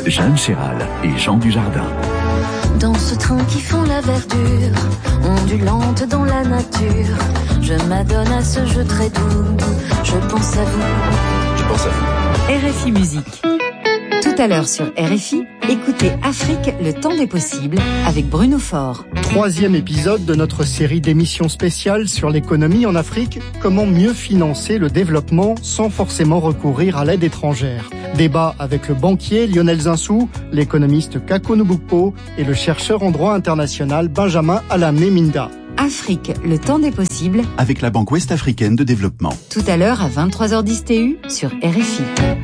Jeanne Chéral et Jean Dujardin. Dans ce train qui fend la verdure, ondulante dans la nature, je m'adonne à ce jeu très doux, je pense à vous. Je pense à vous. RFI Musique. Tout à l'heure sur RFI, écoutez Afrique, le temps des possibles, avec Bruno Faure. 3e épisode de notre série d'émissions spéciales sur l'économie en Afrique. Comment mieux financer le développement sans forcément recourir à l'aide étrangère. Débat avec le banquier Lionel Zinsou, l'économiste Kako Nubukpo et le chercheur en droit international Benjamin Alamné-Minda. Afrique, le temps des possibles, avec la Banque Ouest-Africaine de Développement. Tout à l'heure à 23h10 TU sur RFI.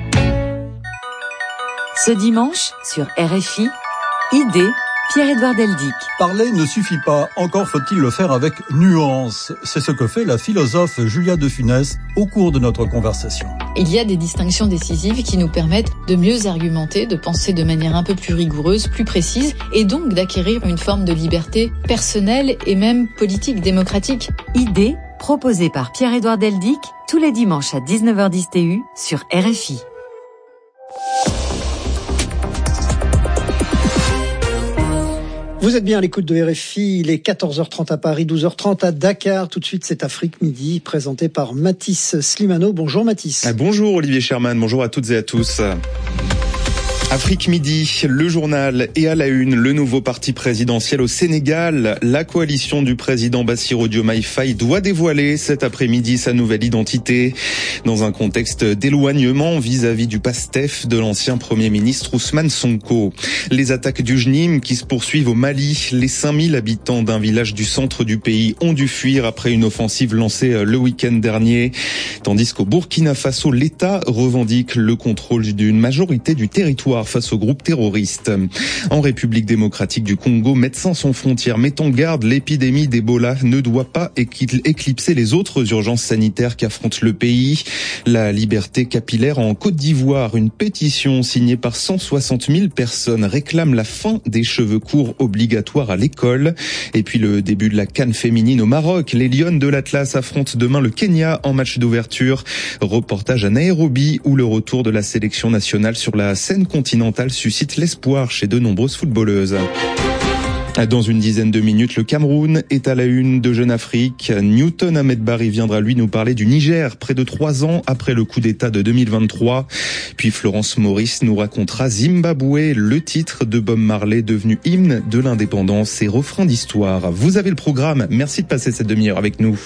Ce dimanche, sur RFI, idée, Pierre-Édouard Deldic. Parler ne suffit pas, encore faut-il le faire avec nuance. C'est ce que fait la philosophe Julia de Funès au cours de notre conversation. Il y a des distinctions décisives qui nous permettent de mieux argumenter, de penser de manière un peu plus rigoureuse, plus précise, et donc d'acquérir une forme de liberté personnelle et même politique, démocratique. Idée, proposée par Pierre-Édouard Deldic, tous les dimanches à 19h10 TU sur RFI. Vous êtes bien à l'écoute de RFI, il est 14h30 à Paris, 12h30 à Dakar. Tout de suite, c'est Afrique Midi, présenté par Mathis Slimano. Bonjour Mathis. Bonjour Olivier Sherman, bonjour à toutes et à tous. Afrique Midi, le journal et à la une, le nouveau parti présidentiel au Sénégal. La coalition du président Bassirou Diomaye Faye doit dévoiler cet après-midi sa nouvelle identité dans un contexte d'éloignement vis-à-vis du PASTEF de l'ancien Premier ministre Ousmane Sonko. Les attaques du JNIM qui se poursuivent au Mali, les 5000 habitants d'un village du centre du pays ont dû fuir après une offensive lancée le week-end dernier. Tandis qu'au Burkina Faso, l'État revendique le contrôle d'une majorité du territoire face aux groupes terroristes. En République démocratique du Congo, Médecins sans frontières met en garde, l'épidémie d'Ebola ne doit pas éclipser les autres urgences sanitaires qu'affronte le pays. La liberté capillaire en Côte d'Ivoire, une pétition signée par 160 000 personnes réclame la fin des cheveux courts obligatoires à l'école. Et puis le début de la CAN féminine au Maroc. Les Lionnes de l'Atlas affrontent demain le Kenya en match d'ouverture. Reportage à Nairobi où le retour de la sélection nationale sur la scène continentale suscite l'espoir chez de nombreuses footballeuses. Dans une dizaine de minutes, le Cameroun est à la une de Jeune Afrique. Newton Ahmed Barry viendra lui nous parler du Niger, près de 3 ans après le coup d'État de 2023. Puis Florence Maurice nous racontera Zimbabwe, le titre de Bob Marley devenu hymne de l'indépendance et refrain d'histoire. Vous avez le programme, merci de passer cette demi-heure avec nous.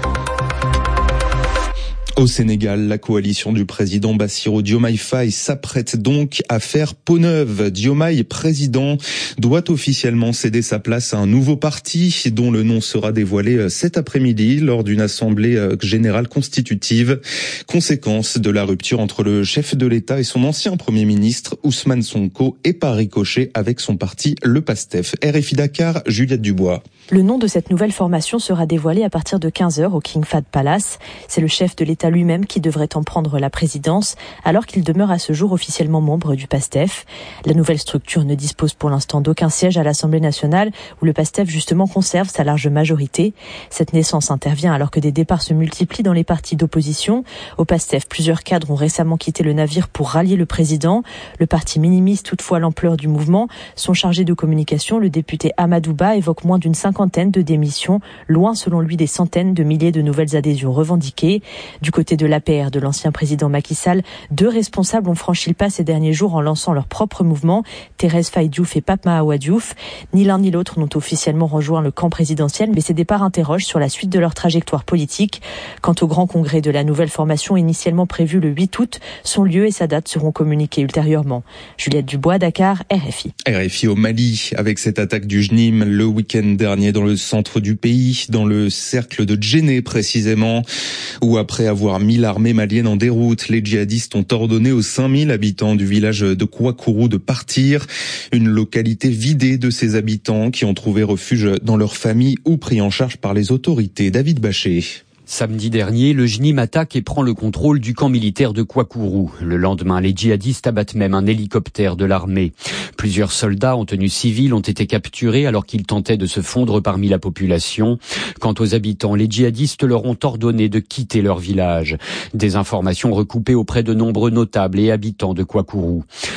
Au Sénégal, la coalition du président Bassirou Diomaye Faye s'apprête donc à faire peau neuve. Diomaye, président, doit officiellement céder sa place à un nouveau parti dont le nom sera dévoilé cet après-midi lors d'une assemblée générale constitutive. Conséquence de la rupture entre le chef de l'État et son ancien Premier ministre Ousmane Sonko et par ricochet avec son parti, le PASTEF. RFI Dakar, Juliette Dubois. Le nom de cette nouvelle formation sera dévoilé à partir de 15h au King Fahd Palace. C'est le chef de l'État lui-même qui devrait en prendre la présidence, alors qu'il demeure à ce jour officiellement membre du PASTEF. La nouvelle structure ne dispose pour l'instant d'aucun siège à l'Assemblée nationale, où le PASTEF justement conserve sa large majorité. Cette naissance intervient alors que des départs se multiplient dans les partis d'opposition. Au PASTEF, plusieurs cadres ont récemment quitté le navire pour rallier le président. Le parti minimise toutefois l'ampleur du mouvement. Son chargé de communication, le député Amadou Ba, évoque moins d'une cinquantaine de démissions, loin selon lui des centaines de milliers de nouvelles adhésions revendiquées. Du côté de l'APR de l'ancien président Macky Sall, 2 responsables ont franchi le pas ces derniers jours en lançant leur propre mouvement, Thérèse Faye Diouf et Pape Mahawa Diouf. Ni l'un ni l'autre n'ont officiellement rejoint le camp présidentiel, mais ces départs interrogent sur la suite de leur trajectoire politique. Quant au grand congrès de la nouvelle formation initialement prévu le 8 août, son lieu et sa date seront communiqués ultérieurement. Juliette Dubois, Dakar, RFI. RFI au Mali, avec cette attaque du JNIM le week-end dernier dans le centre du pays, dans le cercle de Djenné précisément, où après avoir mis l'armée malienne en déroute, les djihadistes ont ordonné aux 5000 habitants du village de Kouakourou de partir. Une localité vidée de ses habitants qui ont trouvé refuge dans leur famille ou pris en charge par les autorités. David Bachet. Samedi dernier, le JNIM attaque et prend le contrôle du camp militaire de Kouakourou. Le lendemain, les djihadistes abattent même un hélicoptère de l'armée. Plusieurs soldats en tenue civile ont été capturés alors qu'ils tentaient de se fondre parmi la population. Quant aux habitants, les djihadistes leur ont ordonné de quitter leur village. Des informations recoupées auprès de nombreux notables et habitants de Kouakourou.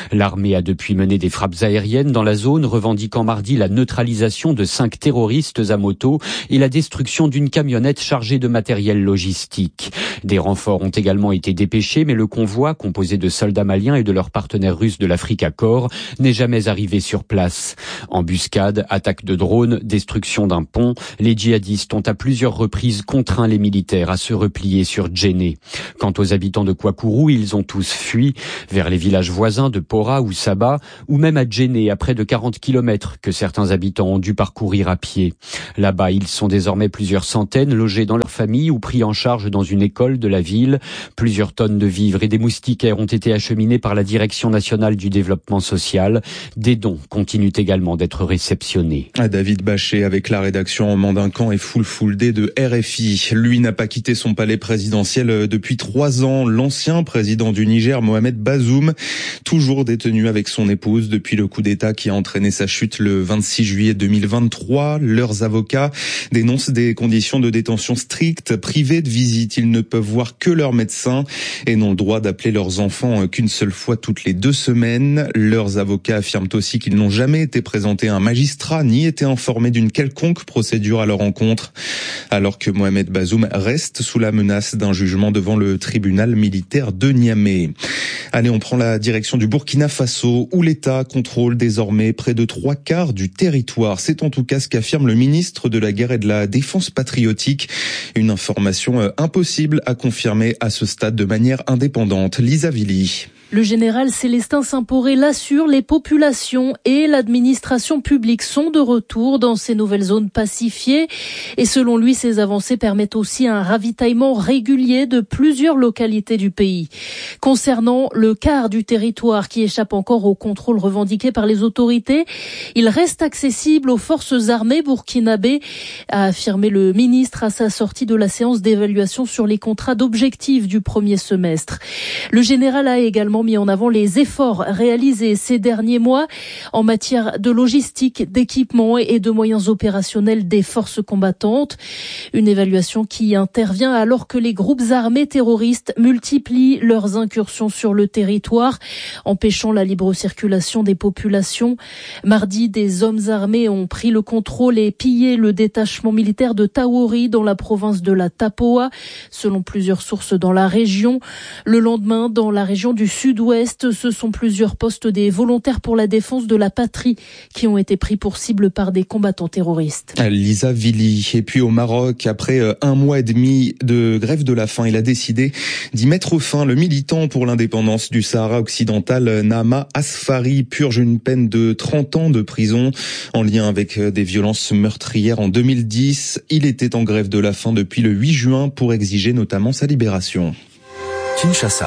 L'armée a depuis mené des frappes aériennes dans la zone, revendiquant mardi la neutralisation de 5 terroristes à moto et la destruction d'une camionnette chargée de matériel logistique. Des renforts ont également été dépêchés, mais le convoi, composé de soldats maliens et de leurs partenaires russes de l'Afrique Accord, n'est jamais arrivé sur place. Embuscades, attaques de drones, destruction d'un pont, les djihadistes ont à plusieurs reprises contraint les militaires à se replier sur Djenné. Quant aux habitants de Kouakourou, ils ont tous fui vers les villages voisins de Pora ou Saba, ou même à Djenné, à près de 40 kilomètres que certains habitants ont dû parcourir à pied. Là-bas, ils sont désormais plusieurs centaines logés dans leur famille ou pris en charge dans une école de la ville. Plusieurs tonnes de vivres et des moustiquaires ont été acheminés par la Direction nationale du développement social. Des dons continuent également d'être réceptionnés. David Bachet avec la rédaction en Mandincan et Full Day de RFI. Lui n'a pas quitté son palais présidentiel depuis 3 ans. L'ancien président du Niger, Mohamed Bazoum, toujours détenu avec son épouse depuis le coup d'État qui a entraîné sa chute le 26 juillet 2023. Leurs avocats dénoncent des conditions de détention strictes, privés de visite. Ils ne peuvent voir que leur médecin et n'ont le droit d'appeler leurs enfants qu'une seule fois toutes les 2 semaines. Leurs avocats affirment aussi qu'ils n'ont jamais été présentés à un magistrat ni été informés d'une quelconque procédure à leur encontre, alors que Mohamed Bazoum reste sous la menace d'un jugement devant le tribunal militaire de Niamey. Allez, on prend la direction du Burkina Faso, où l'État contrôle désormais près de 3/4 du territoire. C'est en tout cas ce qu'affirme le ministre de la Guerre et de la Défense patriotique. Une information impossible à confirmer à ce stade de manière indépendante. Lisa Villy. Le général Célestin Saint-Poré l'assure, les populations et l'administration publique sont de retour dans ces nouvelles zones pacifiées. Et selon lui, ces avancées permettent aussi un ravitaillement régulier de plusieurs localités du pays. Concernant le quart du territoire qui échappe encore au contrôle revendiqué par les autorités, il reste accessible aux forces armées burkinabées, a affirmé le ministre à sa sortie de la séance d'évaluation sur les contrats d'objectifs du premier semestre. Le général a également mis en avant les efforts réalisés ces derniers mois en matière de logistique, d'équipement et de moyens opérationnels des forces combattantes. Une évaluation qui intervient alors que les groupes armés terroristes multiplient leurs incursions sur le territoire, empêchant la libre circulation des populations. Mardi, des hommes armés ont pris le contrôle et pillé le détachement militaire de Taori dans la province de la Tapoa, selon plusieurs sources dans la région. Le lendemain, dans la région du Sud-Ouest, ce sont plusieurs postes des volontaires pour la défense de la patrie qui ont été pris pour cible par des combattants terroristes. Lisa Villy. Et puis au Maroc, après 1 mois et demi de grève de la faim, il a décidé d'y mettre fin. Le militant pour l'indépendance du Sahara occidental, Nama Asfari, purge une peine de 30 ans de prison en lien avec des violences meurtrières en 2010. Il était en grève de la faim depuis le 8 juin pour exiger notamment sa libération. Kinshasa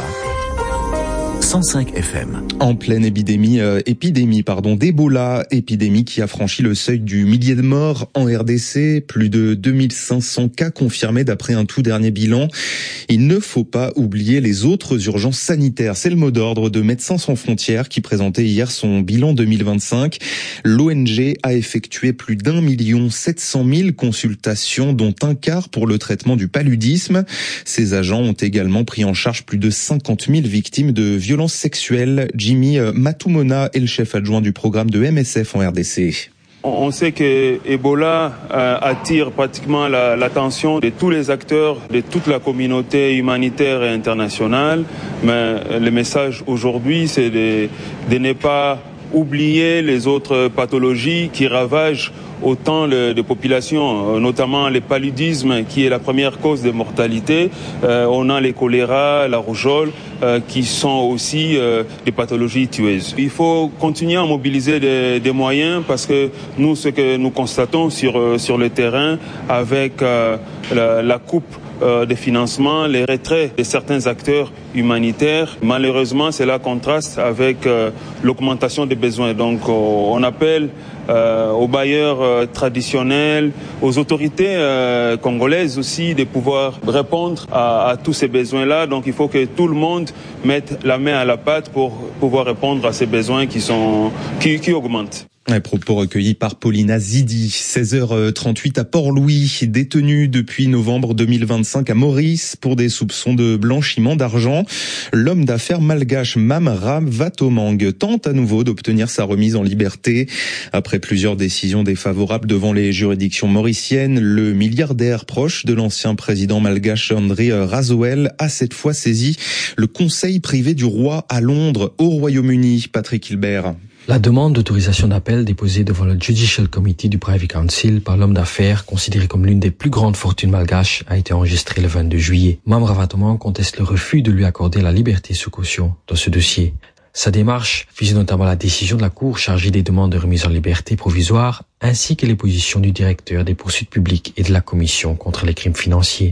105 FM. En pleine épidémie d'Ebola, épidémie qui a franchi le seuil du millier de morts en RDC, plus de 2500 cas confirmés d'après un tout dernier bilan. Il ne faut pas oublier les autres urgences sanitaires. C'est le mot d'ordre de Médecins sans frontières qui présentait hier son bilan 2025. L'ONG a effectué plus d'1 700 000 consultations, dont un quart pour le traitement du paludisme. Ces agents ont également pris en charge plus de 50 000 victimes de violences sexuelles. Jimmy Matumona est le chef adjoint du programme de MSF en RDC. On sait que Ebola attire pratiquement l'attention de tous les acteurs, de toute la communauté humanitaire et internationale. Mais le message aujourd'hui, c'est de ne pas oublier les autres pathologies qui ravagent autant de populations, notamment le paludisme qui est la première cause de mortalité. On a les choléra, la rougeole qui sont aussi des pathologies tueuses. Il faut continuer à mobiliser des moyens parce que nous, ce que nous constatons sur le terrain avec la coupe des financements, les retraits de certains acteurs humanitaires, malheureusement cela contraste avec l'augmentation des besoins. Donc on appelle aux bailleurs traditionnels, aux autorités congolaises aussi de pouvoir répondre à tous ces besoins-là. Donc il faut que tout le monde mette la main à la pâte pour pouvoir répondre à ces besoins qui augmentent. Un propos recueillis par Paulina Zidi. 16h38 à Port-Louis, détenu depuis novembre 2025 à Maurice pour des soupçons de blanchiment d'argent. L'homme d'affaires malgache Mam Ravatomang tente à nouveau d'obtenir sa remise en liberté. Après plusieurs décisions défavorables devant les juridictions mauriciennes, le milliardaire proche de l'ancien président malgache Andry Rajoelina a cette fois saisi le conseil privé du roi à Londres, au Royaume-Uni. Patrick Hilbert. La demande d'autorisation d'appel déposée devant le Judicial Committee du Privy Council par l'homme d'affaires, considéré comme l'une des plus grandes fortunes malgaches, a été enregistrée le 22 juillet. Mam Ravatomang conteste le refus de lui accorder la liberté sous caution dans ce dossier. Sa démarche visait notamment la décision de la Cour chargée des demandes de remise en liberté provisoire, ainsi que les positions du directeur des poursuites publiques et de la Commission contre les crimes financiers.